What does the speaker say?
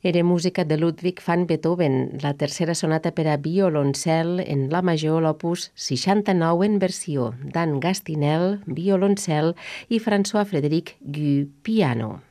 Era música de Ludwig van Beethoven, la tercera sonata per a violoncel en la major, l'opus 69 en versió d'Anne Gastinel, violoncel, i François Frédéric Guy, piano.